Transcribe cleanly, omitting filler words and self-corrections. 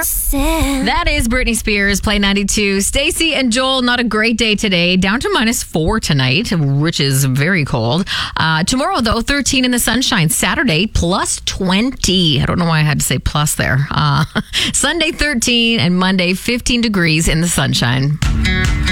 That is Britney Spears, Play 92. Stacey and Joel, not a great day today. Down to -4 tonight, which is very cold. Tomorrow, though, 13 in the sunshine. Saturday, +20. I don't know why I had to say plus there. Sunday, 13, and Monday, 15 degrees in the sunshine.